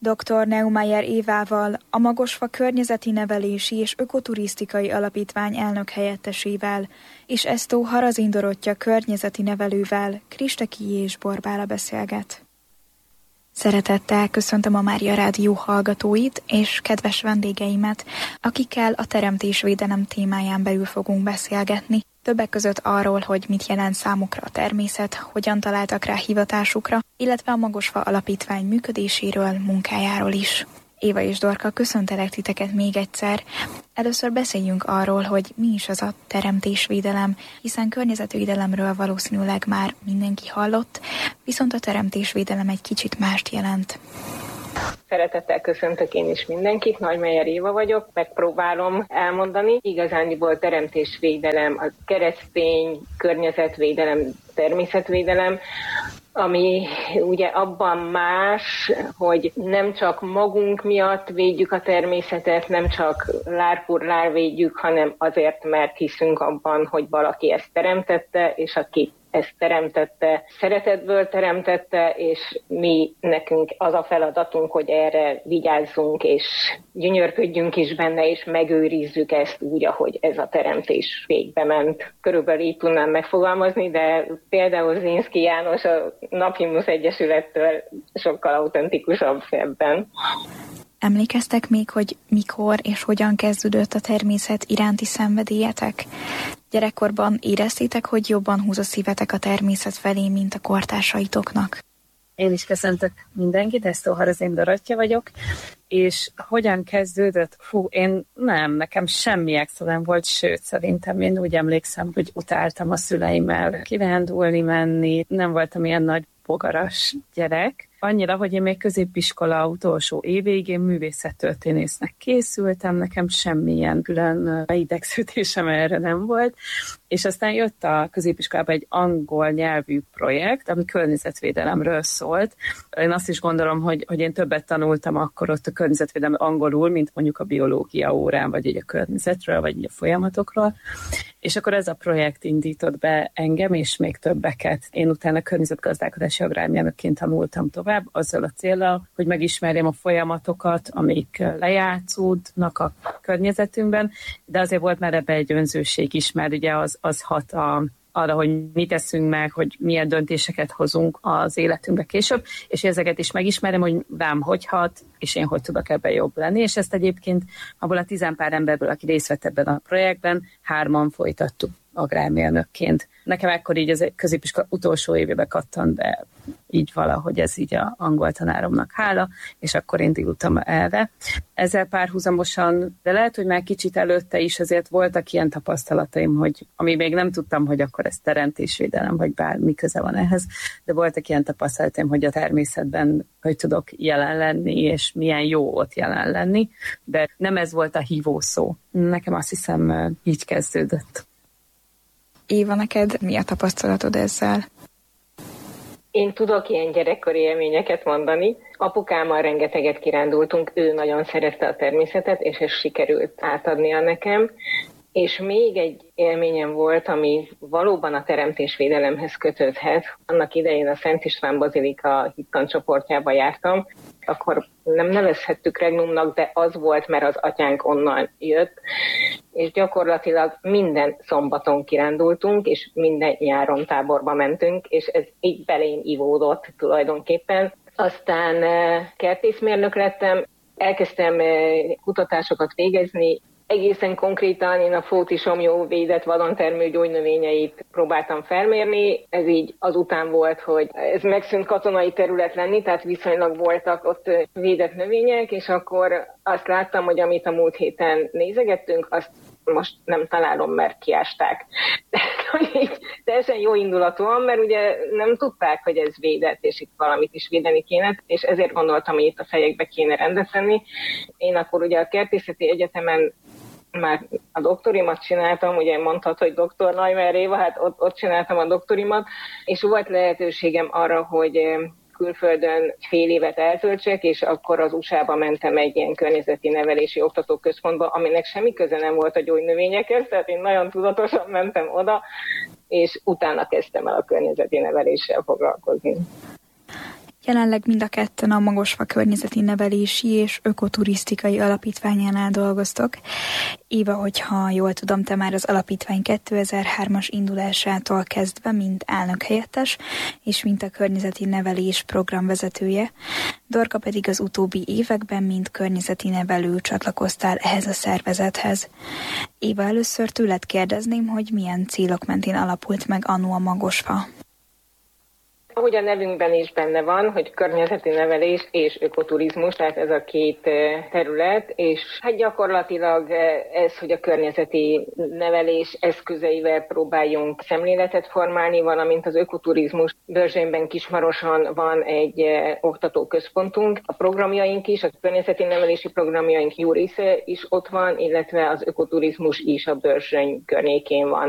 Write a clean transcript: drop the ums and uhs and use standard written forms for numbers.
Dr. Neumayer Évával, a Magosfa Környezeti Nevelési és Ökoturisztikai Alapítvány elnökhelyettesével, és Esztó Harazin Dorottya környezeti nevelővel Kristeki és Borbála beszélget. Szeretettel köszöntöm a Mária Rádió hallgatóit és kedves vendégeimet, akikkel a teremtésvédelem témáján belül fogunk beszélgetni. Többek között arról, hogy mit jelent számukra a természet, hogyan találtak rá hivatásukra, illetve a Magosfa Alapítvány működéséről, munkájáról is. Éva és Dorka, köszöntelek titeket még egyszer. Először beszéljünk arról, hogy mi is az a teremtésvédelem, hiszen környezetvédelemről valószínűleg már mindenki hallott, viszont a teremtésvédelem egy kicsit mást jelent. Szeretettel köszöntök én is mindenkit, Neumayer Éva vagyok, megpróbálom elmondani. Igazándiból teremtésvédelem, az keresztény környezetvédelem, természetvédelem, ami ugye abban más, hogy nem csak magunk miatt védjük a természetet, nem csak lárpurlár védjük, hanem azért, mert hiszünk abban, hogy valaki ezt teremtette, és aki ezt teremtette, szeretetből teremtette, és mi nekünk az a feladatunk, hogy erre vigyázzunk, és gyönyörködjünk is benne, és megőrizzük ezt úgy, ahogy ez a teremtés végbe ment. Körülbelül így tudnám megfogalmazni, de például Zrinszky János a Naphimnusz Egyesülettől sokkal autentikusabb ebben. Emlékeztek még, hogy mikor és hogyan kezdődött a természet iránti szenvedélyetek? Gyerekkorban éreztétek, hogy jobban húz a szívetek a természet felé, mint a kortársaitoknak? Én is köszöntök mindenkit, Esztó Harazin Dorottya vagyok, és hogyan kezdődött? Nekem semmi extra nem volt, sőt, szerintem én úgy emlékszem, hogy utáltam a szüleimmel kirándulni, menni, nem voltam ilyen nagy bogaras gyerek. Annyira, hogy én még középiskola utolsó évvégén művészettörténésznek készültem, nekem semmilyen külön idegződésem erre nem volt, és aztán jött a középiskolában egy angol nyelvű projekt, ami környezetvédelemről szólt. Én azt is gondolom, hogy én többet tanultam akkor ott a környezetvédelem angolul, mint mondjuk a biológia órán, vagy így a környezetről, vagy így a folyamatokról. És akkor ez a projekt indított be engem, és még többeket. Én utána környezetgazdálkodási agrármérnökként tanultam tovább, azzal a céllal, hogy megismerjem a folyamatokat, amik lejátszódnak a környezetünkben, de azért volt már ebbe egy önzőség is, mert ugye az hat arra, hogy mit teszünk meg, hogy milyen döntéseket hozunk az életünkbe később, és ezeket is megismerem, hogy rám hogy hat, és én hogy tudok ebben jobb lenni, és ezt egyébként abból a 10 pár emberből, aki részt vett ebben a projektben, 3-an folytattuk agrármérnökként. Nekem ekkor így az középiskola utolsó évében kattant be így valahogy ez így a angol tanáromnak hála, és akkor indultam erre. Ezzel párhuzamosan, de lehet, hogy már kicsit előtte is azért voltak ilyen tapasztalataim, hogy ami még nem tudtam, hogy akkor ez teremtésvédelem, vagy bármi köze van ehhez, de voltak ilyen tapasztalataim, hogy a természetben hogy tudok jelen lenni, és milyen jó ott jelen lenni, de nem ez volt a hívó szó. Nekem azt hiszem így kezdődött. Éva, neked mi a tapasztalatod ezzel? Én tudok ilyen gyerekkori élményeket mondani. Apukámmal rengeteget kirándultunk, ő nagyon szerette a természetet, és ez sikerült átadnia nekem. És még egy élményem volt, ami valóban a teremtésvédelemhez kötődhet. Annak idején a Szent István Bazilika hittan csoportjába jártam, akkor nem nevezhettük regnumnak, de az volt, mert az atyánk onnan jött, és gyakorlatilag minden szombaton kirándultunk, és minden nyáron táborba mentünk, és ez így belém ivódott tulajdonképpen. Aztán kertészmérnök lettem, elkezdtem kutatásokat végezni, egészen konkrétan én a fóti somlyó védett vadontermő gyógynövényeit próbáltam felmérni. Ez így azután volt, hogy ez megszűnt katonai terület lenni, tehát viszonylag voltak ott védett növények, és akkor azt láttam, hogy amit a múlt héten nézegettünk, azt most nem találom, mert kiásták. Teljesen jó indulatúan, mert ugye nem tudták, hogy ez védett, és itt valamit is védeni kéne, és ezért gondoltam, hogy itt a fejekbe kéne rendet tenni. Én akkor ugye a Kertészeti Egyetemen már a doktorimat csináltam, ugye mondhat, hogy doktor Neumayer Éva, hát ott csináltam a doktorimat, és volt lehetőségem arra, hogy külföldön fél évet eltöltsek, és akkor az USA-ba mentem egy ilyen környezeti nevelési oktatóközpontba, aminek semmi köze nem volt a gyógynövényekhez, tehát én nagyon tudatosan mentem oda, és utána kezdtem el a környezeti neveléssel foglalkozni. Jelenleg mind a ketten a Magosfa Környezeti Nevelési és Ökoturisztikai Alapítványánál dolgoztok. Éva, hogyha jól tudom, te már az alapítvány 2003-as indulásától kezdve, mint elnökhelyettes, és mint a környezeti nevelés programvezetője. Dorka pedig az utóbbi években, mint környezeti nevelő csatlakoztál ehhez a szervezethez. Éva, először tőled kérdezném, hogy milyen célok mentén alapult meg annó a Magosfa? Ahogy a nevünkben is benne van, hogy környezeti nevelés és ökoturizmus, tehát ez a két terület, és hát gyakorlatilag ez, hogy a környezeti nevelés eszközeivel próbáljunk szemléletet formálni, valamint az ökoturizmus. Börzsényben, Kismaroson van egy oktatóközpontunk, a programjaink is, a környezeti nevelési programjaink jó része is ott van, illetve az ökoturizmus is a Börzsöny környékén van.